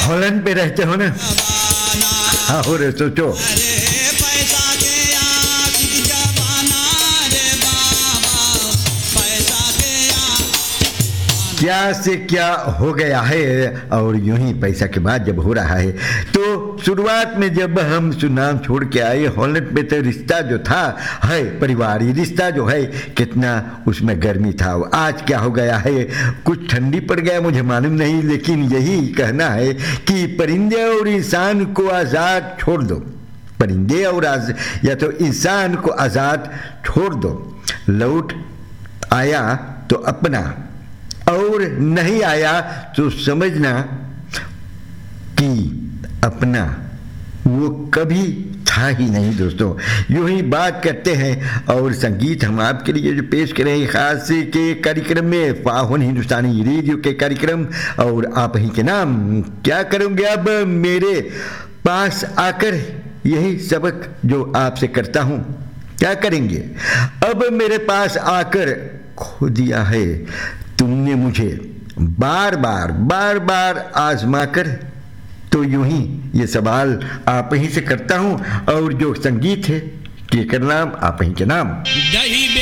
Holland पे रहते हो ना? हाँ हो रे, सोचो क्या से क्या हो गया है। और यूं ही पैसा के बाद जब हो रहा है, तो शुरुआत में जब हम सुनाम छोड़ के आए हॉलैंड पे, तो रिश्ता जो था है, परिवारी रिश्ता जो है, कितना उसमें गर्मी था। आज क्या हो गया है, कुछ ठंडी पड़ गया मुझे मालूम नहीं, लेकिन यही कहना है कि परिंदे और इंसान को आज़ाद छोड़ दो। परिंदे और या तो इंसान को आज़ाद छोड़ दो। लौट आया तो अपना, और नहीं आया तो समझना कि अपना वो कभी था ही नहीं। दोस्तों यूं ही बात करते हैं, और संगीत हम आपके लिए जो पेश करें खास के कार्यक्रम में, फाहुन हिंदुस्तानी रेडियो के कार्यक्रम, और आप ही के नाम। क्या करोगे अब मेरे पास आकर, यही सबक जो आपसे करता हूं, क्या करेंगे अब मेरे पास आकर, खो दिया है तुमने मुझे बार बार आजमा कर। तो यूं ही ये सवाल आप ही से करता हूं, और जो संगीत है के नाम आप ही के नाम।